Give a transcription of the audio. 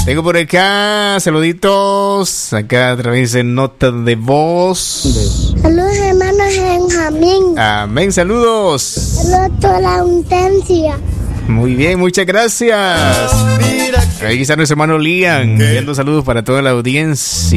Tengo por acá saluditos, acá a través de nota de voz. Saludos, hermanos Benjamín. Amén, saludos. Saludos a toda la audiencia. Muy bien, muchas gracias. Ahí está nuestro hermano Lian, enviando saludos para toda la audiencia.